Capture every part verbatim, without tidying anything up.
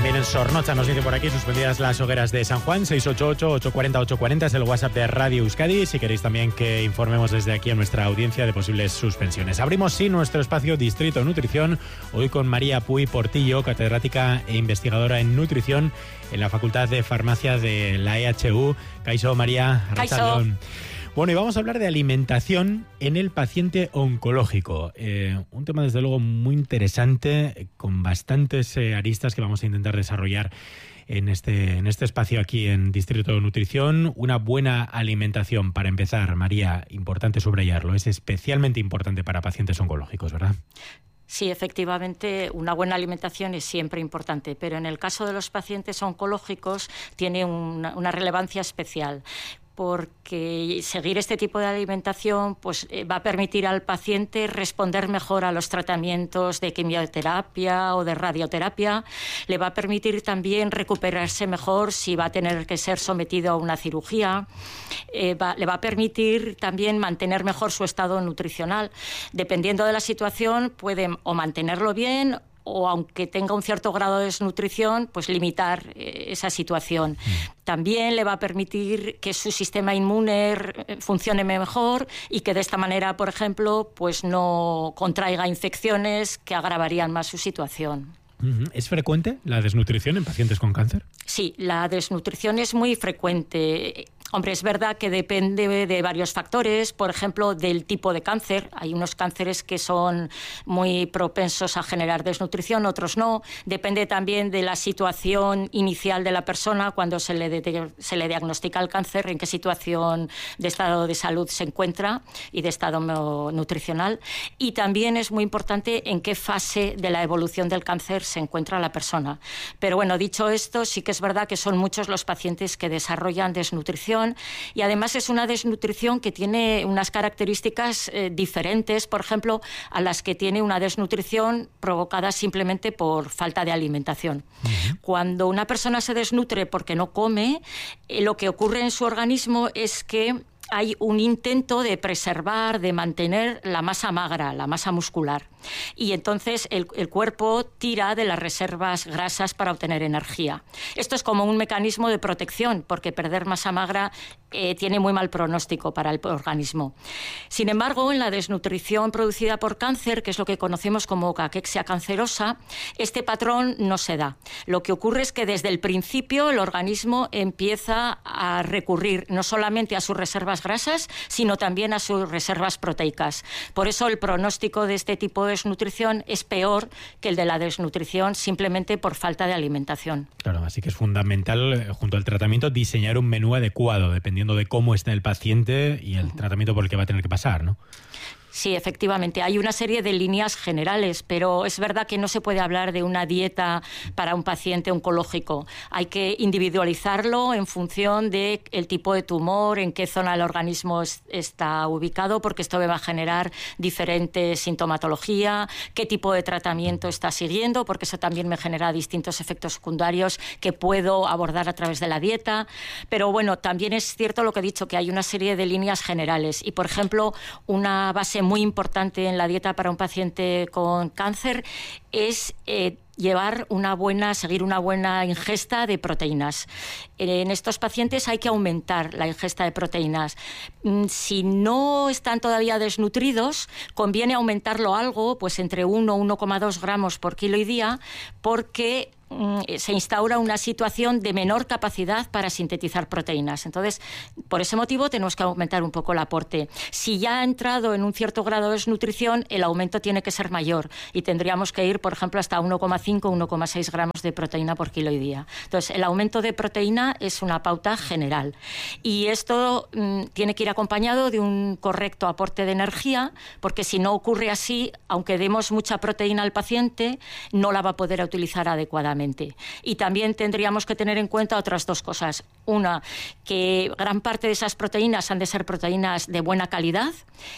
También en Sornocha nos dice por aquí, suspendidas las hogueras de San Juan. Seis ocho ocho, ocho cuatro cero, ocho cuatro cero es el WhatsApp de Radio Euskadi. Si queréis también que informemos desde aquí a nuestra audiencia de posibles suspensiones. Abrimos sí nuestro espacio Distrito Nutrición, hoy con María Puy Portillo, catedrática e investigadora en nutrición en la Facultad de Farmacia de la E H U. Kaixo, María. Kaixo. Bueno, y vamos a hablar de alimentación en el paciente oncológico. Eh, un tema, desde luego, muy interesante, con bastantes eh, aristas que vamos a intentar desarrollar en este, en este espacio aquí en Distrito de Nutrición. Una buena alimentación, para empezar, María, importante subrayarlo, es especialmente importante para pacientes oncológicos, ¿verdad? Sí, efectivamente, una buena alimentación es siempre importante, pero en el caso de los pacientes oncológicos tiene una, una relevancia especial, porque seguir este tipo de alimentación pues, eh, va a permitir al paciente responder mejor a los tratamientos de quimioterapia o de radioterapia. Le va a permitir también recuperarse mejor si va a tener que ser sometido a una cirugía. Eh, va, le va a permitir también mantener mejor su estado nutricional. Dependiendo de la situación, puede o mantenerlo bien, o aunque tenga un cierto grado de desnutrición, pues limitar eh, esa situación. Mm. También le va a permitir que su sistema inmune funcione mejor y que de esta manera, por ejemplo, pues no contraiga infecciones que agravarían más su situación. ¿Es frecuente la desnutrición en pacientes con cáncer? Sí, la desnutrición es muy frecuente. Hombre, es verdad que depende de varios factores, por ejemplo, del tipo de cáncer. Hay unos cánceres que son muy propensos a generar desnutrición, otros no. Depende también de la situación inicial de la persona cuando se le, de, se le diagnostica el cáncer, en qué situación de estado de salud se encuentra y de estado nutricional. Y también es muy importante en qué fase de la evolución del cáncer se encuentra la persona. Pero bueno, dicho esto, sí que es verdad que son muchos los pacientes que desarrollan desnutrición. Y además es una desnutrición que tiene unas características eh, diferentes, por ejemplo, a las que tiene una desnutrición provocada simplemente por falta de alimentación. Uh-huh. Cuando una persona se desnutre porque no come, eh, lo que ocurre en su organismo es que hay un intento de preservar, de mantener la masa magra, la masa muscular. Y entonces el, el cuerpo tira de las reservas grasas para obtener energía. Esto es como un mecanismo de protección, porque perder masa magra eh, tiene muy mal pronóstico para el organismo. Sin embargo, en la desnutrición producida por cáncer, que es lo que conocemos como caquexia cancerosa, este patrón no se da. Lo que ocurre es que desde el principio el organismo empieza a recurrir no solamente a sus reservas grasas, sino también a sus reservas proteicas. Por eso el pronóstico de este tipo de desnutrición es peor que el de la desnutrición simplemente por falta de alimentación. Claro, así que es fundamental, junto al tratamiento, diseñar un menú adecuado, dependiendo de cómo está el paciente y el uh-huh. tratamiento por el que va a tener que pasar, ¿no? Sí, efectivamente, hay una serie de líneas generales, pero es verdad que no se puede hablar de una dieta para un paciente oncológico. Hay que individualizarlo en función del tipo de tumor, en qué zona del organismo es, está ubicado, porque esto va a generar diferente sintomatología, qué tipo de tratamiento está siguiendo, porque eso también me genera distintos efectos secundarios que puedo abordar a través de la dieta. Pero bueno, también es cierto lo que he dicho, que hay una serie de líneas generales y, por ejemplo, una base muy importante en la dieta para un paciente con cáncer es eh, llevar una buena, seguir una buena ingesta de proteínas. En estos pacientes hay que aumentar la ingesta de proteínas. Si no están todavía desnutridos, conviene aumentarlo algo, pues entre uno a uno coma dos gramos por kilo y día, porque se instaura una situación de menor capacidad para sintetizar proteínas. Entonces, por ese motivo tenemos que aumentar un poco el aporte. Si ya ha entrado en un cierto grado de desnutrición, el aumento tiene que ser mayor y tendríamos que ir, por ejemplo, hasta uno coma cinco, uno coma seis gramos de proteína por kilo y día. Entonces, el aumento de proteína es una pauta general y esto mmm, tiene que ir acompañado de un correcto aporte de energía, porque si no ocurre así, aunque demos mucha proteína al paciente, no la va a poder utilizar adecuadamente. Y también tendríamos que tener en cuenta otras dos cosas. Una, que gran parte de esas proteínas han de ser proteínas de buena calidad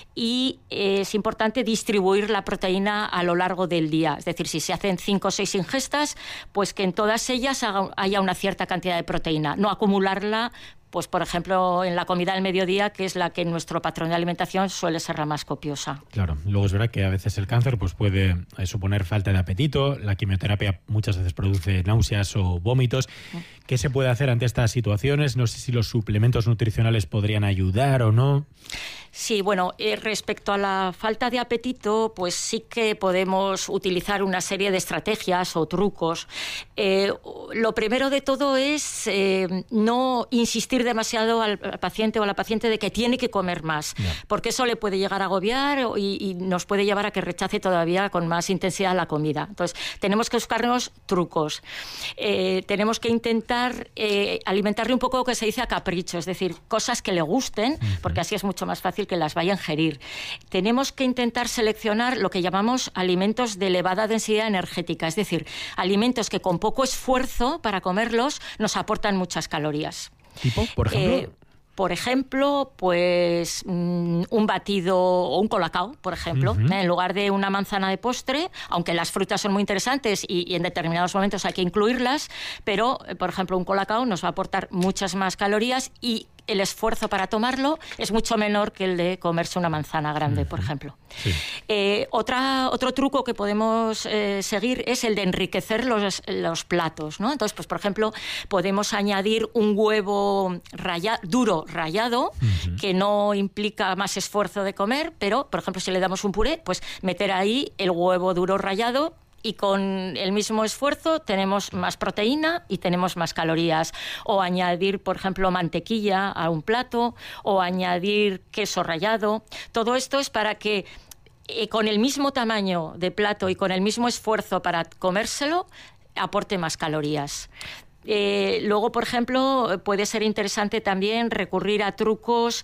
y eh, es importante distribuir la proteína a lo largo del día. Es decir, si se hacen cinco o seis ingestas, pues que en todas ellas haga, haya una cierta cantidad de proteína, no acumularla pues por ejemplo en la comida del mediodía, que es la que en nuestro patrón de alimentación suele ser la más copiosa. Claro, luego es verdad que a veces el cáncer pues puede eh, suponer falta de apetito, la quimioterapia muchas veces produce náuseas o vómitos. ¿Qué se puede hacer ante estas situaciones? No sé si los suplementos nutricionales podrían ayudar o no. Sí, bueno, eh, respecto a la falta de apetito, pues sí que podemos utilizar una serie de estrategias o trucos. Eh, lo primero de todo es eh, no insistir demasiado al, al paciente o a la paciente de que tiene que comer más, yeah. porque eso le puede llegar a agobiar y, y nos puede llevar a que rechace todavía con más intensidad la comida. Entonces, tenemos que buscarnos trucos. Eh, tenemos que intentar eh, alimentarle un poco lo que se dice a capricho, es decir, cosas que le gusten, uh-huh. porque así es mucho más fácil que las vaya a ingerir. Tenemos que intentar seleccionar lo que llamamos alimentos de elevada densidad energética, es decir, alimentos que con poco esfuerzo para comerlos nos aportan muchas calorías. ¿Tipo, por ejemplo? Eh, Por ejemplo, pues mmm, un batido o un colacao, por ejemplo, uh-huh. ¿eh? En lugar de una manzana de postre, aunque las frutas son muy interesantes y, y en determinados momentos hay que incluirlas, pero, por ejemplo, un colacao nos va a aportar muchas más calorías y el esfuerzo para tomarlo es mucho menor que el de comerse una manzana grande, uh-huh. por ejemplo. Sí. Eh, otra, otro truco que podemos eh, seguir es el de enriquecer los, los platos, ¿no? Entonces, pues por ejemplo, podemos añadir un huevo raya, duro rallado, uh-huh. que no implica más esfuerzo de comer, pero, por ejemplo, si le damos un puré, pues meter ahí el huevo duro rallado, y con el mismo esfuerzo tenemos más proteína y tenemos más calorías. O añadir, por ejemplo, mantequilla a un plato, o añadir queso rallado. Todo esto es para que eh, con el mismo tamaño de plato y con el mismo esfuerzo para comérselo, aporte más calorías. Eh, luego, por ejemplo, puede ser interesante también recurrir a trucos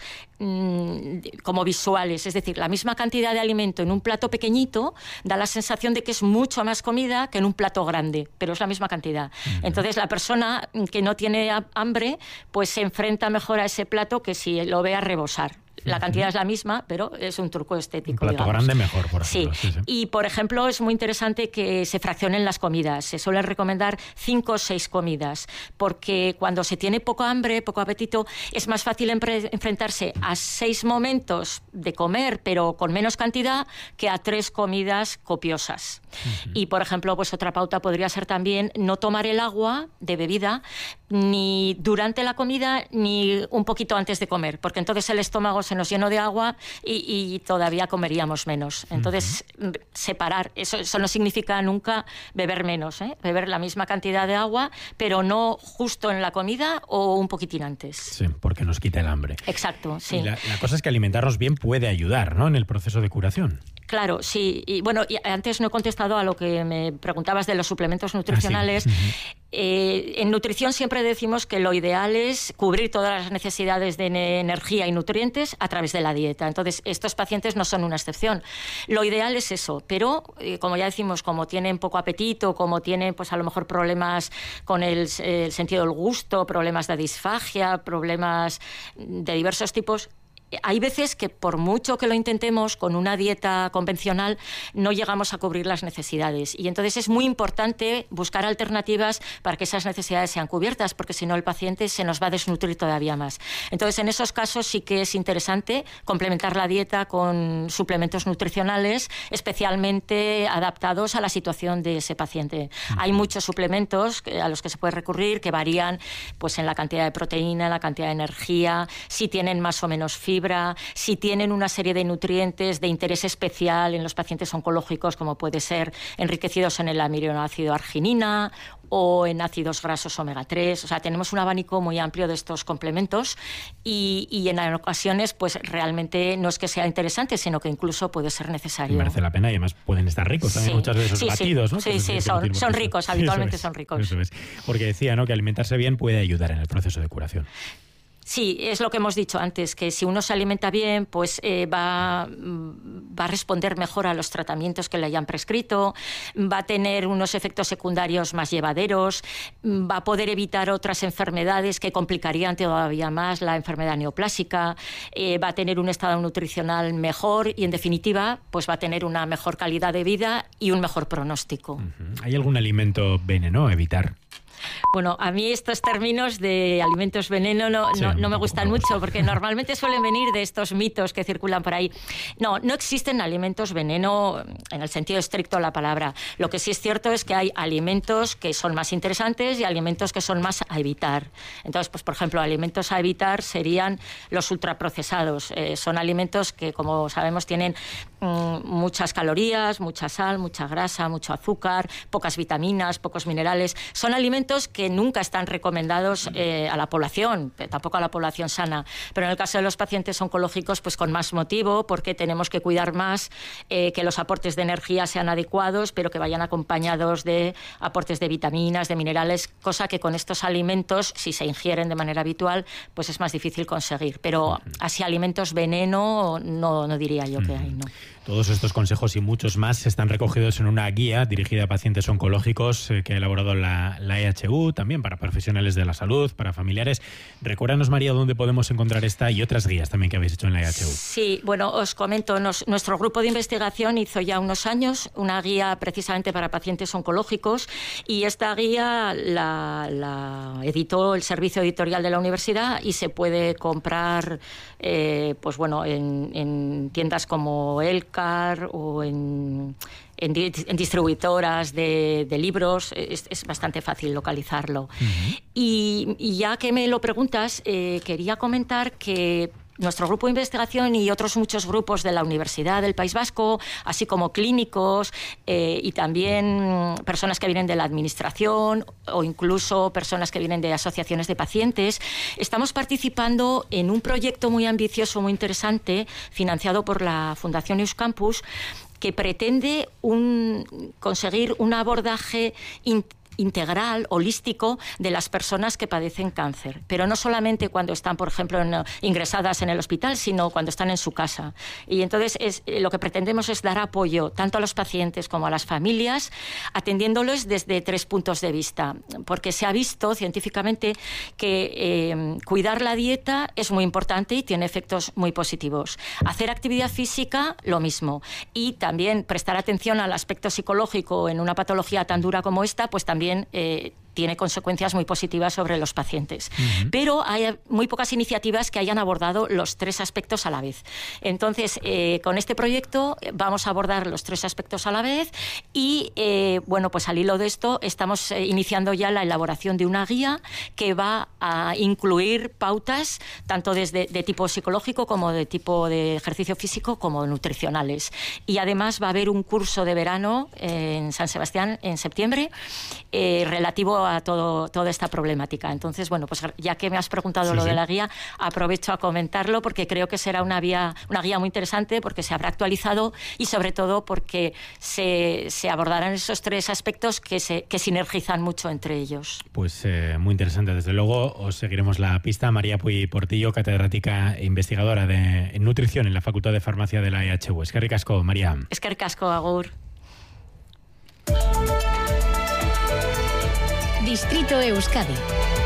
mmm, como visuales, es decir, la misma cantidad de alimento en un plato pequeñito da la sensación de que es mucho más comida que en un plato grande, pero es la misma cantidad. Uh-huh. Entonces, la persona que no tiene hambre, pues se enfrenta mejor a ese plato que si lo ve a rebosar. La cantidad es la misma, pero es un truco estético. Un plato digamos. grande mejor, por ejemplo. Sí. Sí, sí. Y, por ejemplo, es muy interesante que se fraccionen las comidas. Se suelen recomendar cinco o seis comidas, porque cuando se tiene poco hambre, poco apetito, es más fácil empre- enfrentarse a seis momentos de comer, pero con menos cantidad, que a tres comidas copiosas. Uh-huh. Y, por ejemplo, pues otra pauta podría ser también no tomar el agua de bebida ni durante la comida ni un poquito antes de comer, porque entonces el estómago se nos llenó de agua y, y todavía comeríamos menos. Entonces, uh-huh. separar, eso, eso no significa nunca beber menos, ¿eh? Beber la misma cantidad de agua, pero no justo en la comida o un poquitín antes. Sí, porque nos quita el hambre. Exacto, sí. Y la, la cosa es que alimentarnos bien puede ayudar, ¿no?, en el proceso de curación. Claro, sí. Y bueno, y antes no he contestado a lo que me preguntabas de los suplementos nutricionales. Ah, sí. Uh-huh. Eh, en nutrición siempre decimos que lo ideal es cubrir todas las necesidades de energía y nutrientes a través de la dieta. Entonces, estos pacientes no son una excepción. Lo ideal es eso, pero eh, como ya decimos, como tienen poco apetito, como tienen pues a lo mejor problemas con el, el sentido del gusto, problemas de disfagia, problemas de diversos tipos, hay veces que por mucho que lo intentemos con una dieta convencional no llegamos a cubrir las necesidades, y entonces es muy importante buscar alternativas para que esas necesidades sean cubiertas, porque si no el paciente se nos va a desnutrir todavía más. Entonces en esos casos sí que es interesante complementar la dieta con suplementos nutricionales especialmente adaptados a la situación de ese paciente. Uh-huh. Hay muchos suplementos a los que se puede recurrir que varían pues en la cantidad de proteína, la cantidad de energía, si tienen más o menos fibra, si tienen una serie de nutrientes de interés especial en los pacientes oncológicos, como puede ser enriquecidos en el aminoácido arginina o en ácidos grasos omega tres. O sea, tenemos un abanico muy amplio de estos complementos y, y en ocasiones pues realmente no es que sea interesante, sino que incluso puede ser necesario. Merece la pena y además pueden estar ricos también, sí, muchas veces sí, batidos, sí, ¿no? Sí, pues sí, son, son ricos, habitualmente son ricos. Eso es. Porque decía, ¿no?, que alimentarse bien puede ayudar en el proceso de curación. Sí, es lo que hemos dicho antes, que si uno se alimenta bien, pues eh, va, va a responder mejor a los tratamientos que le hayan prescrito, va a tener unos efectos secundarios más llevaderos, va a poder evitar otras enfermedades que complicarían todavía más la enfermedad neoplásica, eh, va a tener un estado nutricional mejor y, en definitiva, pues va a tener una mejor calidad de vida y un mejor pronóstico. Uh-huh. ¿Hay algún alimento veneno a evitar? Bueno, a mí estos términos de alimentos veneno no, sí, no, no me gustan mucho, porque normalmente suelen venir de estos mitos que circulan por ahí. No, no existen alimentos veneno en el sentido estricto de la palabra. Lo que sí es cierto es que hay alimentos que son más interesantes y alimentos que son más a evitar. Entonces, pues por ejemplo, alimentos a evitar serían los ultraprocesados. Eh, son alimentos que, como sabemos, tienen mmm, muchas calorías, mucha sal, mucha grasa, mucho azúcar, pocas vitaminas, pocos minerales. Son alimentos que nunca están recomendados eh, a la población, tampoco a la población sana. Pero en el caso de los pacientes oncológicos, pues con más motivo, porque tenemos que cuidar más eh, que los aportes de energía sean adecuados, pero que vayan acompañados de aportes de vitaminas, de minerales, cosa que con estos alimentos, si se ingieren de manera habitual, pues es más difícil conseguir. Pero así alimentos veneno no, no diría yo que hay, ¿no? Todos estos consejos y muchos más están recogidos en una guía dirigida a pacientes oncológicos eh, que ha elaborado la, la E H U, también para profesionales de la salud, para familiares. Recuérdanos, María, dónde podemos encontrar esta y otras guías también que habéis hecho en la E H U. Sí, bueno, os comento, nos, nuestro grupo de investigación hizo ya unos años una guía precisamente para pacientes oncológicos, y esta guía la, la editó el servicio editorial de la universidad y se puede comprar eh, pues bueno, en, en tiendas como El o en, en, en distribuidoras de, de libros. Es, es bastante fácil localizarlo. Uh-huh. y, y ya que me lo preguntas, eh, quería comentar que nuestro grupo de investigación y otros muchos grupos de la Universidad del País Vasco, así como clínicos eh, y también personas que vienen de la administración o incluso personas que vienen de asociaciones de pacientes, estamos participando en un proyecto muy ambicioso, muy interesante, financiado por la Fundación Euskampus, que pretende un, conseguir un abordaje integral, integral, holístico, de las personas que padecen cáncer, pero no solamente cuando están, por ejemplo, en, ingresadas en el hospital, sino cuando están en su casa. Y entonces es, lo que pretendemos es dar apoyo tanto a los pacientes como a las familias, atendiéndoles desde tres puntos de vista, porque se ha visto científicamente que eh, cuidar la dieta es muy importante y tiene efectos muy positivos. Hacer actividad física, lo mismo. Y también prestar atención al aspecto psicológico en una patología tan dura como esta, pues también También eh, tiene consecuencias muy positivas sobre los pacientes. Uh-huh. Pero hay muy pocas iniciativas que hayan abordado los tres aspectos a la vez. Entonces, eh, con este proyecto vamos a abordar los tres aspectos a la vez y, eh, bueno, pues al hilo de esto estamos eh, iniciando ya la elaboración de una guía que va a incluir pautas tanto desde de tipo psicológico como de tipo de ejercicio físico como nutricionales. Y además va a haber un curso de verano eh, en San Sebastián en septiembre eh, relativo a todo, toda esta problemática. Entonces, bueno, pues ya que me has preguntado sí, lo sí. de la guía, aprovecho a comentarlo porque creo que será una guía, una guía muy interesante porque se habrá actualizado y sobre todo porque se, se abordarán esos tres aspectos que, se, que sinergizan mucho entre ellos. Pues eh, muy interesante, desde luego. Os seguiremos la pista. María Puy Portillo, catedrática e investigadora de nutrición en la Facultad de Farmacia de la E H U. Eskerrik asko, María. Eskerrik asko, agur. Distrito Euskadi.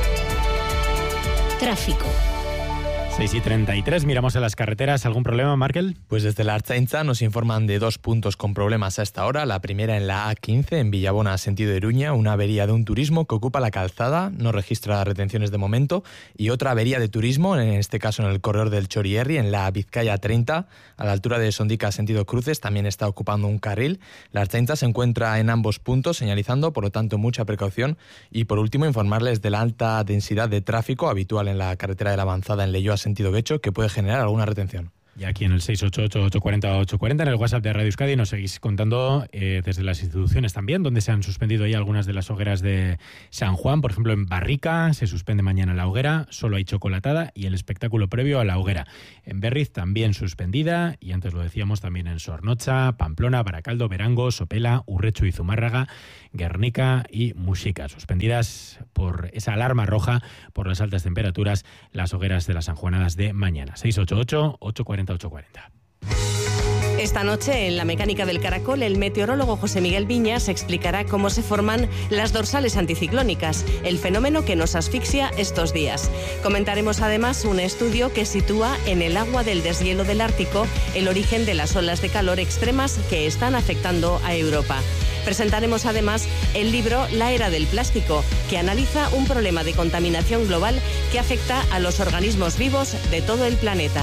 Tráfico. seis y treinta y tres, miramos a las carreteras. ¿Algún problema, Markel? Pues desde la Ertzaintza nos informan de dos puntos con problemas a esta hora. La primera en la A quince, en Villabona, sentido Iruña, una avería de un turismo que ocupa la calzada, no registra retenciones de momento, y otra avería de turismo, en este caso en el corredor del Chorierri, en la Vizcaya treinta, a la altura de Sondica, sentido Cruces, también está ocupando un carril. La Ertzaintza se encuentra en ambos puntos, señalizando, por lo tanto, mucha precaución. Y por último, informarles de la alta densidad de tráfico habitual en la carretera de la Avanzada en Leioa, sentido Guecho, que puede generar alguna retención. Y aquí en el seis ocho ocho, ocho cuatro cero, ocho cuatro cero, en el WhatsApp de Radio Euskadi, nos seguís contando eh, desde las instituciones también, donde se han suspendido ya algunas de las hogueras de San Juan. Por ejemplo, en Barrica se suspende mañana la hoguera, solo hay chocolatada y el espectáculo previo a la hoguera. En Berriz también suspendida, y antes lo decíamos también en Sornocha, Pamplona, Baracaldo, Berango, Sopela, Urrechu y Zumárraga, Guernica y Muxica. Suspendidas por esa alarma roja por las altas temperaturas, las hogueras de las sanjuanadas de mañana. seis ocho ocho, ocho cuatro cero, ocho cuatro cero. Esta noche, en la Mecánica del Caracol, el meteorólogo José Miguel Viñas explicará cómo se forman las dorsales anticiclónicas, el fenómeno que nos asfixia estos días. Comentaremos además un estudio que sitúa en el agua del deshielo del Ártico el origen de las olas de calor extremas que están afectando a Europa. Presentaremos además el libro La Era del Plástico, que analiza un problema de contaminación global que afecta a los organismos vivos de todo el planeta.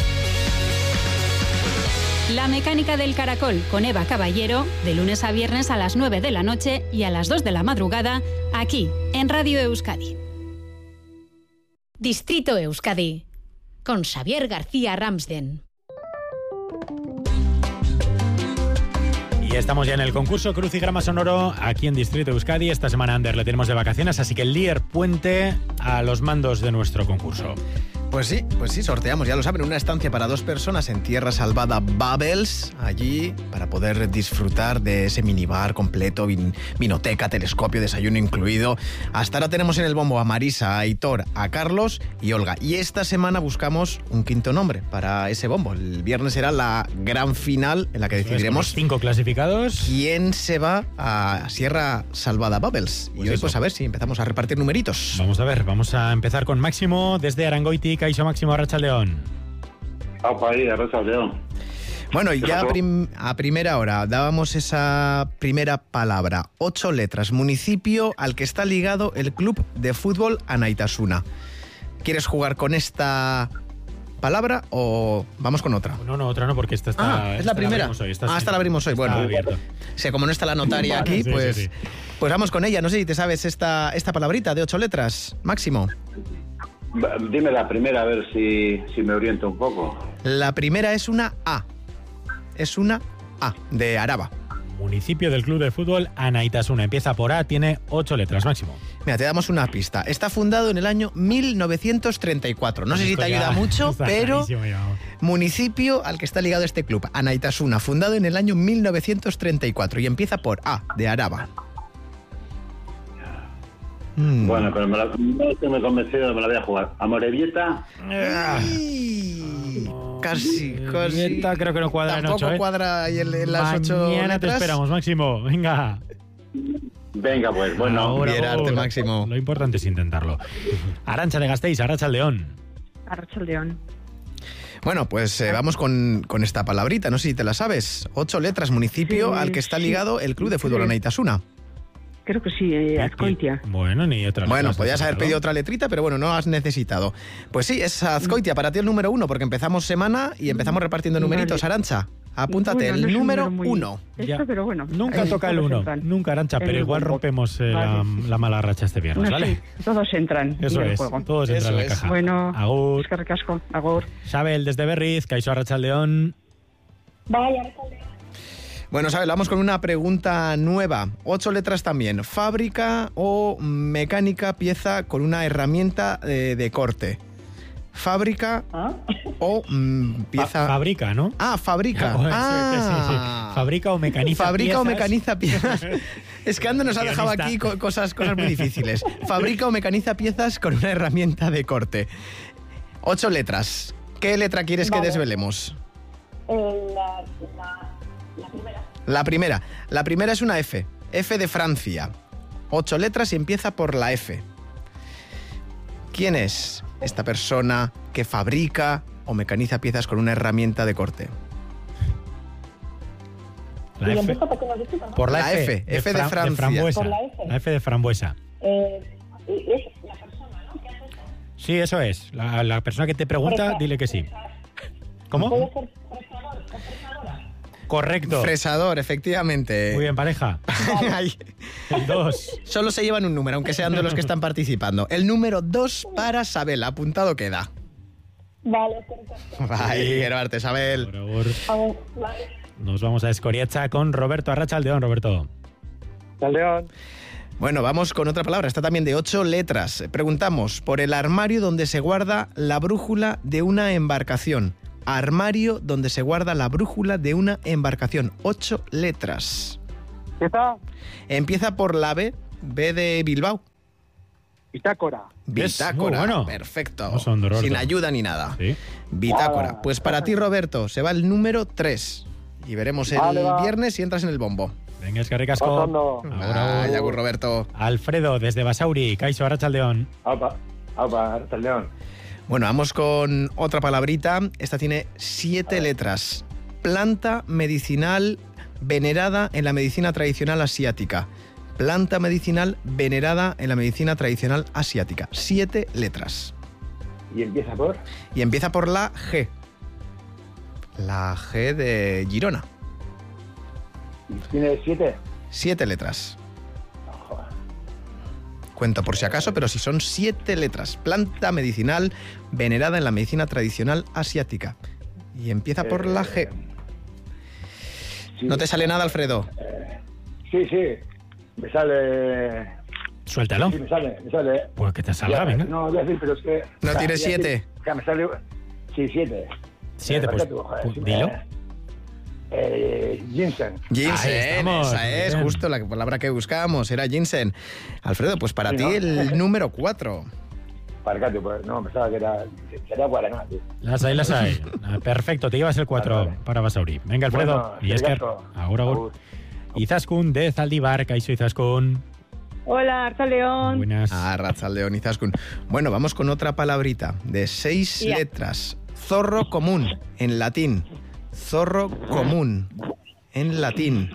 La mecánica del caracol con Eva Caballero, de lunes a viernes a las nueve de la noche y a las dos de la madrugada, aquí en Radio Euskadi. Distrito Euskadi, con Xavier García Ramsden. Y estamos ya en el concurso Crucigrama Sonoro aquí en Distrito Euskadi. Esta semana Ander le tenemos de vacaciones, así que el líder puente a los mandos de nuestro concurso. Pues sí, pues sí, sorteamos, ya lo saben, una estancia para dos personas en Tierra Salvada Bubbles, allí para poder disfrutar de ese minibar completo, vin, vinoteca, telescopio, desayuno incluido. Hasta ahora tenemos en el bombo a Marisa, a Aitor, a Carlos y Olga. Y esta semana buscamos un quinto nombre para ese bombo. El viernes será la gran final en la que decidiremos cinco clasificados. ¿Quién se va a Sierra Salvada Bubbles? Pues y hoy eso. pues a ver si empezamos a repartir numeritos. Vamos a ver, vamos a empezar con Máximo desde Arangoiti. Caixo Máximo, Arratsaldeon. Apa ahí, Arratsaldeon. Bueno, y ya a, prim- a primera hora dábamos esa primera palabra. Ocho letras. Municipio al que está ligado el club de fútbol Anaitasuna. ¿Quieres jugar con esta palabra o vamos con otra? No, no, otra no, porque esta está... Ah, es esta la primera. abrimos hoy, esta ah, sí. esta la abrimos hoy. Está Bueno, abierta. o sea, como no está la notaria Vale, aquí, sí, pues, sí, sí. pues vamos con ella. No sé si te sabes esta, esta palabrita de ocho letras, Máximo. Dime la primera, a ver si, si me oriento un poco. La primera es una A. Es una A, de Araba. Municipio del club de fútbol Anaitasuna. Empieza por A, tiene ocho letras, Máximo. Mira, te damos una pista. Está fundado en el año mil novecientos treinta y cuatro. No sé si te Esto ya ayuda mucho, está pero clarísimo ya. municipio al que está ligado este club, Anaitasuna, fundado en el año mil novecientos treinta y cuatro y empieza por A, de Araba. Mm. Bueno, pero me la, no estoy muy convencido, me la voy a jugar. Amorebieta. Ay, casi, casi. Esta creo que no cuadra en Tampoco ocho, ¿eh? cuadra ahí en, en las ocho Mañana te letras. esperamos, Máximo. Venga. Venga, pues, bueno. Ahora, Bien, arte, ahora. Máximo. Lo importante es intentarlo. Arantxa de Gasteiz, Arratsaldeon. Arratsaldeon. Bueno, pues eh, vamos con, con esta palabrita, no sé si te la sabes. Ocho letras, municipio Sí, al que está sí. ligado el club de fútbol Sí. Anaitasuna. Creo que sí, eh, Azcoitia. Bueno, ni otra. Bueno, letra, podías has haber sacado. pedido otra letrita, pero bueno, no has necesitado. Pues sí, es Azcoitia, para ti el número uno, porque empezamos semana y empezamos repartiendo Vale. numeritos. Arantxa, apúntate, Bueno, el no es un número número muy- uno. Esto, Ya. pero bueno. Nunca ahí toca el todos uno, entran. nunca, Arantxa, En pero el igual bombo. rompemos eh, la, Vale. la mala racha este viernes, No, ¿vale? sí, todos entran Eso en el es, juego. todos entran en la Eso es. caja. Bueno, Agur. es que recasco. Agur. Xabel desde Berriz, Caixo Arratsaldeon. Bueno, Sabel, vamos con una pregunta nueva. Ocho letras también. Fábrica o mecánica pieza con una herramienta de, de corte. Fábrica o mm, pieza... Fa- fabrica, ¿no? Ah, fabrica. Sí, sí, sí. Ah. Fabrica o mecaniza Fabrica o piezas. mecaniza piezas. Es que Ando nos ha dejado Guionista. aquí co- cosas, cosas muy difíciles. Fabrica o mecaniza piezas con una herramienta de corte. Ocho letras. ¿Qué letra quieres que desvelemos? La, la, la primera. La primera. La primera es una F. F de Francia. Ocho letras y empieza por la F. ¿Quién es esta persona que fabrica o mecaniza piezas con una herramienta de corte? La Y F. empieza porque nos dice, ¿no? Por la, La F. F, F de fra- Francia. frambuesa. Por la F. La F de frambuesa. Eh, y es la persona, ¿no? ¿Qué hace eso? Sí, eso es. La, la persona que te pregunta, Fresa- dile que sí. ¿Cómo? Puede ser fresador o fresadora. Correcto. Fresador, efectivamente. Muy bien, pareja. Ay, El dos. solo se llevan un número, aunque sean de los que están participando. El número dos para Sabel. Apuntado queda. Vale, perfecto. Ay, quiero verte, Sabel. Por favor. A ver, vale. Nos vamos a Escoriacha con Roberto Arratsaldeon. Roberto. Saldeón. Bueno, vamos con otra palabra. Está también de ocho letras. Preguntamos por el armario donde se guarda la brújula de una embarcación. Armario donde se guarda la brújula de una embarcación. Ocho letras. ¿Qué está? Empieza por la B. B de Bilbao. Bitácora. Es Bitácora. muy bueno. Perfecto. No son de Roberto. Sin ayuda ni nada. Sí. Bitácora. Pues para ti, Roberto, se va el número tres. Y veremos el Vale, va. viernes si entras en el bombo. Venga, es que ricasco. Pasando. Ahora, Ay, agur, Roberto. Alfredo desde Basauri. Caixo Arratsaldeon. Apa, apa, Saldeón. Bueno, vamos con otra palabrita. Esta tiene siete letras. Planta medicinal venerada en la medicina tradicional asiática. Planta medicinal venerada en la medicina tradicional asiática. Siete letras. ¿Y empieza por? Y empieza por la G. La G de Girona. ¿Tiene siete? Siete letras. Cuento por si acaso, pero si son siete letras. Planta medicinal venerada en la medicina tradicional asiática. Y empieza por la G. Sí. ¿No te sale nada, Alfredo? Eh, sí, sí. Me sale... Suéltalo. Sí, me sale, me sale. Pues que te salga, Ya, venga. No, voy a decir, pero es que... ¿No o sea, tienes voy a decir- siete? O sea, me sale... Sí, siete. Siete, Eh, pues, tú, joder, pues sí, dilo. eh, Eh, ginseng. Ginseng, Ahí estamos, esa es bien. justo la palabra que buscábamos, era ginseng. Alfredo, pues para Sí, ti ¿no? el número cuatro. Parcate, pues no, pensaba que era... Sería Guaraná, tío. Las hay, las hay. Ah, Perfecto, te llevas el cuatro Vale, vale. para Basauri. Venga, Alfredo. Bueno, y Esker. eskergasko. Ahora, Agur. Izaskun de Zaldibar, Kaixo Izaskun. Hola, Artzaldeón. Buenas. Ah, Ratzaldeón y Zaskun. Bueno, vamos con otra palabrita de seis Ya. letras. Zorro común, en latín. Zorro común, en latín.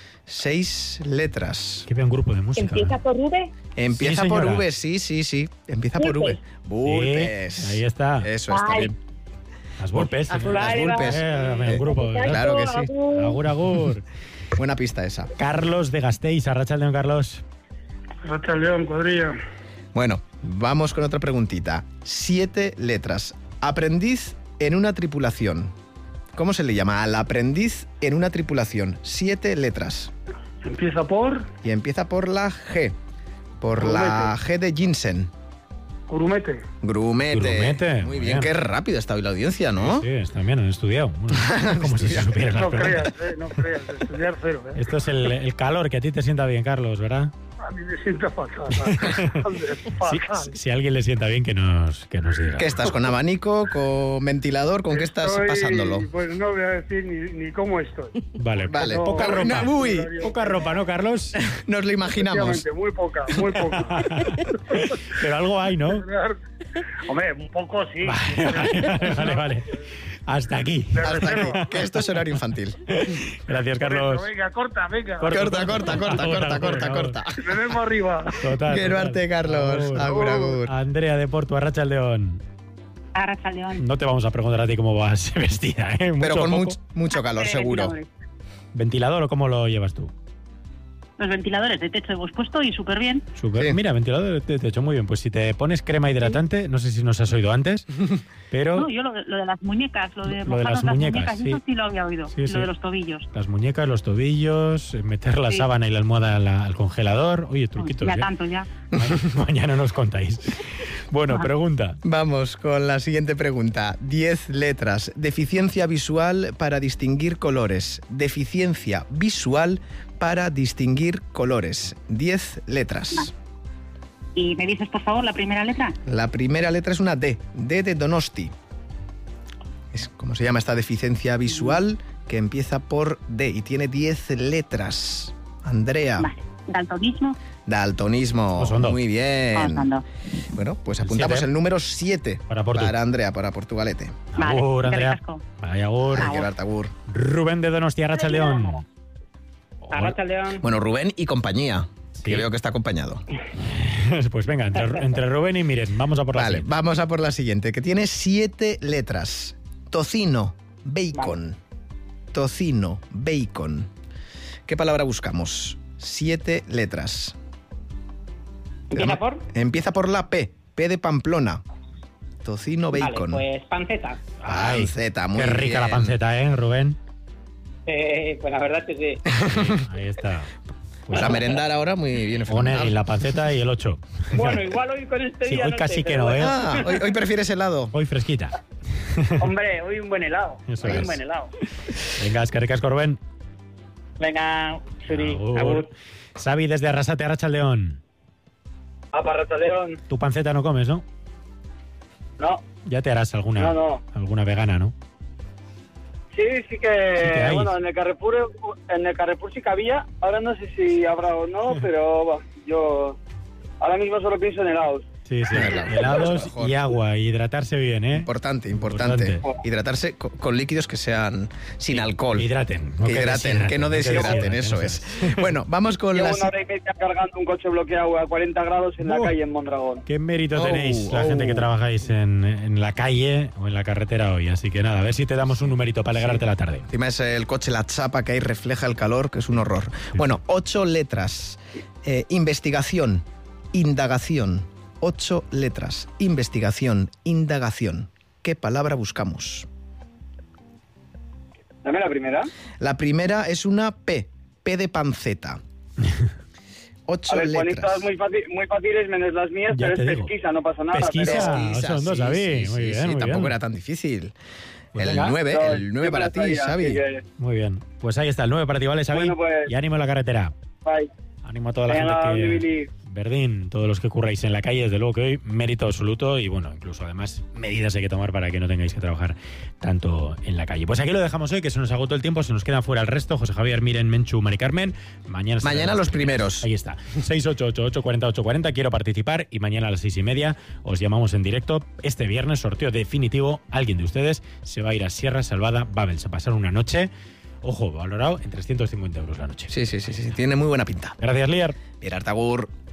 Seis letras. Que vea un grupo de música. ¿Empieza por V? Empieza Sí, por señora. V, sí, sí, sí. Empieza por V. Vulpes. Sí, ahí está. Eso está Ay. bien. Las golpes. Azul Las Ahí va. vulpes. Eh, Eh, un grupo. ¿verdad? Claro que sí. Agur, agur. Buena pista esa. Carlos de Gasteiz, Arratsaldeon, Carlos. León, cuadrilla. Bueno, vamos con otra preguntita. Siete letras. Aprendiz en una tripulación. ¿Cómo se le llama? Al aprendiz en una tripulación. Siete letras. Empieza por Y empieza por la G. Por la G de ginseng. Grumete. Grumete. Grumete, Muy muy bien, bien. qué rápido ha estado hoy la audiencia, ¿no? Sí, están bien, han estudiado. Bueno, como si se supieran las No preguntas. creas, eh, no creas. Estudiar cero, ¿eh? Esto es el, el calor que a ti te sienta bien, Carlos, ¿verdad? A mí me sienta fatal. Hombre, Si, fatal. si a alguien le sienta bien, que nos, que nos diga. ¿Qué estás? ¿Con abanico? ¿Con ventilador? ¿Con qué estás Estoy- pasándolo? Pues no voy a decir ni, ni cómo estoy. Vale, Vale. No, poca No, ropa. no, uy. Poca ropa, ¿no, Carlos? Nos lo imaginamos. Efectivamente, muy poca, muy poca. Pero algo hay, ¿no? Hombre, un poco sí. Vale, vale, vale, vale. Hasta aquí. Hasta aquí, que esto es horario infantil. Gracias, Carlos. Venga, corta, venga. Corta, Corta, corta, corta, Ahora, corta, ahora, corta, ahora. corta. Me vengo arriba. Total. Que total. arte, Carlos. Agur, agur. Andrea de Porto, Arratsaldeon. Arratsaldeón. No te vamos a preguntar a ti cómo vas vestida, ¿eh? Mucho Pero con poco. mucho, mucho calor, seguro. ¿Ventilador o cómo lo llevas tú? Los ventiladores de techo hemos puesto y súper bien. Súper. Sí. Mira, ventilador de techo, muy bien. Pues si te pones crema hidratante, no sé si nos has oído antes, pero No, yo lo, lo de las muñecas, lo de Lo de mojarnos las las muñecas, muñecas, sí. eso sí lo había oído. Sí, y sí. lo de los tobillos. las muñecas, los tobillos, eh, meter la Sí. sábana y la almohada a la- al congelador. Oye, truquitos, ya ¿eh? tanto, ya. Ma- Mañana nos contáis. Bueno, Ah. pregunta. Vamos con la siguiente pregunta. Diez letras. Deficiencia visual para distinguir colores. Deficiencia visual para distinguir colores. Diez letras. Y me dices, por favor, la primera letra. La primera letra es una D. D de Donosti. Es como se llama esta deficiencia visual que empieza por D y tiene diez letras. Andrea. Vale. Daltonismo. Daltonismo. Osondo. Muy bien. Osondo. Bueno, pues El apuntamos siete. el número siete Para Portu. Andrea, para Portugalete. Vale, Agur, Andrea. eskerrik asko. Vaya, agur. Hay que darte agur. Rubén de Donostia, Arratsaldeon. Arratsaldeón. Bueno, Rubén y compañía. Que Sí. veo que está acompañado. Pues venga, entre, entre Rubén y Miren, vamos a por la Vale, siguiente. vamos a por la siguiente, que tiene siete letras. Tocino, bacon. Tocino, bacon. ¿Qué palabra buscamos? Siete letras. ¿Empieza por? Empieza por la P. P de Pamplona. Tocino, bacon. Vale, pues panceta. Ay, Panceta, muy qué rica la bien. panceta, ¿eh, Rubén? Eh, pues la verdad es que sí. Ahí está. Pues Para merendar ahora, muy bien. pone fenomenal. y la panceta y el ocho. Bueno, igual hoy con este Sí, día hoy no casi sé, que pero no, ¿eh? bueno. Ah, hoy, hoy prefieres helado. Hoy fresquita. Hombre, hoy un buen helado. Eso hoy es. un buen helado. Venga, es que ricas, Rubén. Venga, Suri, Agur. agur. Xavi desde Arrasate, Arratsaldeon. Ah, para Arratsaldeon. Tu panceta no comes, ¿no? No, Ya te harás alguna, no, no. alguna vegana, ¿no? Sí, sí que, que hay. bueno, en el Carrefour, en el Carrefour sí que había. Ahora no sé si habrá o no, pero bueno, yo ahora mismo solo pienso en helados. Sí, sí. Helado. Helados Mejor. y agua. Hidratarse bien, ¿eh? Importante, importante, Importante. Hidratarse co- con líquidos que sean sin alcohol. Hidraten. no Que hidraten, que no deshidraten, deshidraten, eso es. Bueno, vamos con Llevo las... una hora y media cargando un coche bloqueado a cuarenta grados en la Uh. calle en Mondragón. ¿Qué mérito Oh, tenéis la oh. gente que trabajáis en, en la calle o en la carretera hoy? Así que nada, a ver si te damos un numerito para alegrarte la tarde. Encima es el coche, la chapa que ahí refleja el calor, que es un horror. Bueno, ocho letras. Eh, investigación, indagación. Ocho letras. Investigación, indagación. ¿Qué palabra buscamos? Dame la primera. La primera es una P. P de panceta. Ocho A ver, ponéis letras. todas muy, fácil, muy fáciles menos las mías, Ya pero te es digo. pesquisa, no pasa nada. Pesquisa. pero- Ah, Pesquisa, son dos, sí, Xavi. sí, Muy sí, bien, sí, muy tampoco bien. era tan difícil. Pues el venga. nueve, No, el nueve yo me para la ti, sabía, Xavi. así que- Muy bien. Pues ahí está, el nueve para ti, ¿vale, Xavi? Bueno, pues- Y ánimo en la carretera. Bye. Ánimo a toda la Venga, gente que... Billy. Verdín, todos los que curráis en la calle, desde luego que hoy mérito absoluto y bueno, incluso además medidas hay que tomar para que no tengáis que trabajar tanto en la calle. Pues aquí lo dejamos hoy, que se nos agotó el tiempo, se nos queda fuera el resto. José Javier, Miren, Menchu, Mari Carmen. Mañana, Mañana los primeros. Ahí está. seis ocho ocho ocho cuarenta ocho cuarenta. Quiero participar y mañana a las seis y media os llamamos en directo. Este viernes, sorteo definitivo. Alguien de ustedes se va a ir a Sierra Salvada Babels a pasar una noche. Ojo, valorado en trescientos cincuenta euros la noche. Sí, sí, sí, sí, tiene muy buena pinta. Gracias, Liar. Gerard Agur.